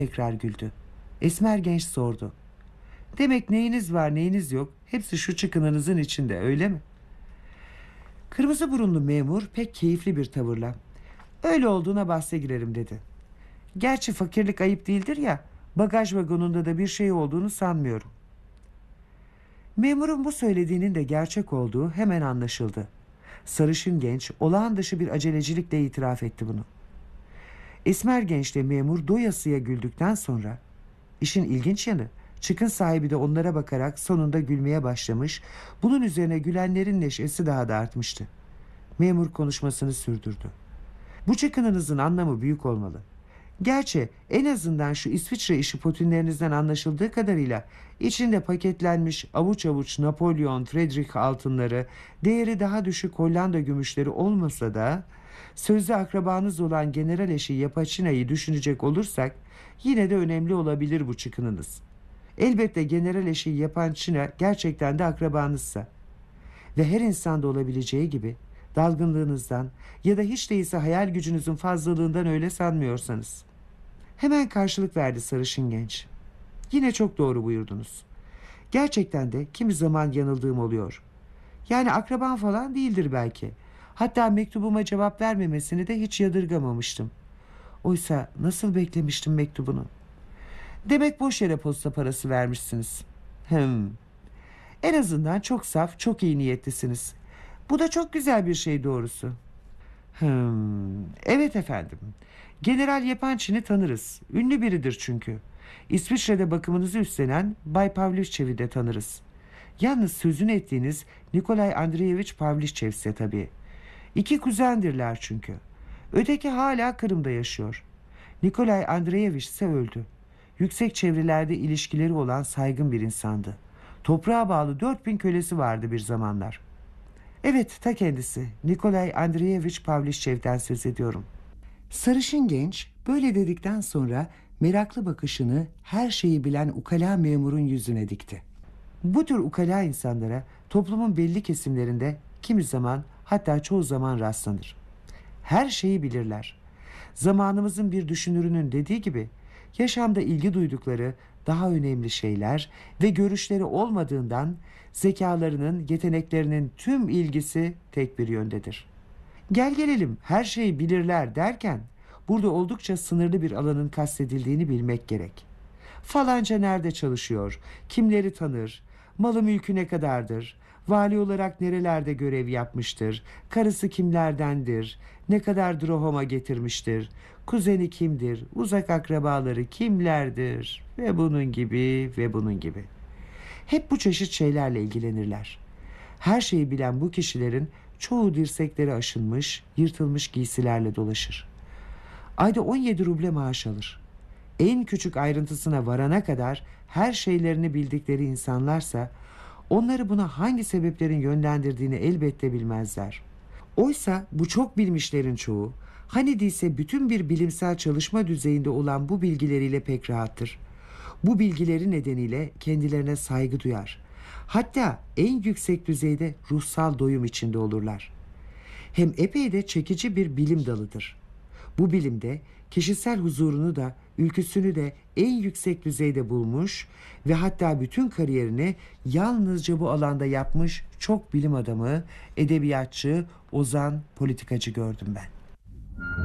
Tekrar güldü. Esmer genç sordu. Demek neyiniz var neyiniz yok hepsi şu çıkınınızın içinde, öyle mi? Kırmızı burunlu memur pek keyifli bir tavırla öyle olduğuna bahse girerim dedi. Gerçi fakirlik ayıp değildir ya, bagaj vagonunda da bir şey olduğunu sanmıyorum. Memurun bu söylediğinin de gerçek olduğu hemen anlaşıldı. Sarışın genç olağan dışı bir acelecilikle itiraf etti bunu. Esmer gençle memur doyasıya güldükten sonra, işin ilginç yanı, çıkın sahibi de onlara bakarak sonunda gülmeye başlamış, bunun üzerine gülenlerin neşesi daha da artmıştı. Memur konuşmasını sürdürdü. Bu çıkınınızın anlamı büyük olmalı. Gerçi en azından şu İsviçre işi potünlerinizden anlaşıldığı kadarıyla içinde paketlenmiş avuç avuç Napolyon, Frederick altınları, değeri daha düşük Hollanda gümüşleri olmasa da sözde akrabanız olan General eşi Yapaçina'yı düşünecek olursak yine de önemli olabilir bu çıkınınız. Elbette General eşi Yapaçina gerçekten de akrabanızsa ve her insanda olabileceği gibi dalgınlığınızdan ya da hiç değilse hayal gücünüzün fazlalığından öyle sanmıyorsanız. Hemen karşılık verdi sarışın genç. Yine çok doğru buyurdunuz. Gerçekten de kimi zaman yanıldığım oluyor. Yani akraban falan değildir belki. Hatta mektubuma cevap vermemesini de hiç yadırgamamıştım. Oysa nasıl beklemiştim mektubunu. Demek boş yere posta parası vermişsiniz. En azından çok saf, çok iyi niyetlisiniz. Bu da çok güzel bir şey doğrusu. Evet efendim. General Yapançin'i tanırız. Ünlü biridir çünkü. İsviçre'de bakımınızı üstlenen Bay Pavliçev'i de tanırız. Yalnız sözünü ettiğiniz Nikolay Andreyevich Pavliçev ise tabii. İki kuzendirler çünkü. Öteki hala Kırım'da yaşıyor. Nikolay Andreyevich ise öldü. Yüksek çevrelerde ilişkileri olan saygın bir insandı. Toprağa bağlı 4000 kölesi vardı bir zamanlar. Evet, ta kendisi Nikolay Andreyevich Pavliçev'den söz ediyorum. Sarışın genç böyle dedikten sonra meraklı bakışını her şeyi bilen ukala memurun yüzüne dikti. Bu tür ukala insanlara toplumun belli kesimlerinde kimi zaman, hatta çoğu zaman rastlanır. Her şeyi bilirler. Zamanımızın bir düşünürünün dediği gibi yaşamda ilgi duydukları daha önemli şeyler ve görüşleri olmadığından zekalarının, yeteneklerinin tüm ilgisi tek bir yöndedir. Gel gelelim her şeyi bilirler derken burada oldukça sınırlı bir alanın kastedildiğini bilmek gerek. Falanca nerede çalışıyor, kimleri tanır, malı mülkü ne kadardır, vali olarak nerelerde görev yapmıştır, karısı kimlerdendir, ne kadar drohoma getirmiştir, kuzeni kimdir, uzak akrabaları kimlerdir ve bunun gibi ve bunun gibi. Hep bu çeşit şeylerle ilgilenirler. Her şeyi bilen bu kişilerin çoğu dirsekleri aşınmış, yırtılmış giysilerle dolaşır. Ayda 17 ruble maaş alır. En küçük ayrıntısına varana kadar her şeylerini bildikleri insanlarsa onları buna hangi sebeplerin yönlendirdiğini elbette bilmezler. Oysa bu çok bilmişlerin çoğu, hani değilse bütün bir bilimsel çalışma düzeyinde olan bu bilgileriyle pek rahattır. Bu bilgileri nedeniyle kendilerine saygı duyar. Hatta en yüksek düzeyde ruhsal doyum içinde olurlar. Hem epey de çekici bir bilim dalıdır. Bu bilimde kişisel huzurunu da ülküsünü de en yüksek düzeyde bulmuş ve hatta bütün kariyerini yalnızca bu alanda yapmış çok bilim adamı, edebiyatçı, ozan, politikacı gördüm ben.